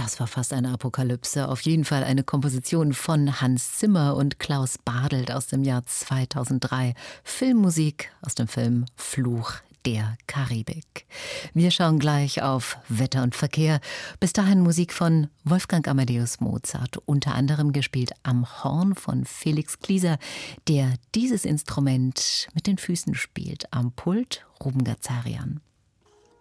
Das war fast eine Apokalypse. Auf jeden Fall eine Komposition von Hans Zimmer und Klaus Badelt aus dem Jahr 2003. Filmmusik aus dem Film Fluch der Karibik. Wir schauen gleich auf Wetter und Verkehr. Bis dahin Musik von Wolfgang Amadeus Mozart, unter anderem gespielt am Horn von Felix Klieser, der dieses Instrument mit den Füßen spielt. Am Pult Ruben Gazarian.